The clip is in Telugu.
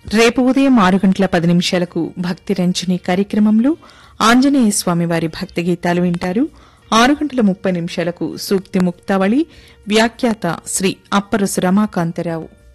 రేపు ఉదయం 6:10 భక్తి రంజని కార్యక్రమంలో ఆంజనేయ స్వామి వారి భక్తి గీతాలు వింటారు. 6:30 సూక్తి ముక్తావళి వ్యాఖ్యాత శ్రీ అప్పరసు రమాకాంతరావు.